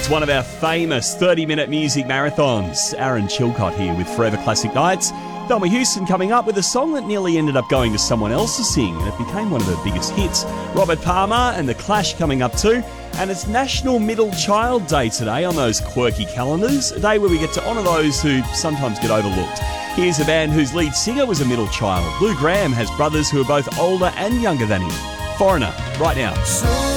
It's one of our famous 30-minute music marathons. Aaron Chilcott here with Forever Classic Nights. Thelma Houston coming up with a song that nearly ended up going to someone else to sing, and it became one of her biggest hits. Robert Palmer and The Clash coming up too. And it's National Middle Child Day today on those quirky calendars, a day where we get to honour those who sometimes get overlooked. Here's a band whose lead singer was a middle child. Lou Gramm has brothers who are both older and younger than him. Foreigner, right now.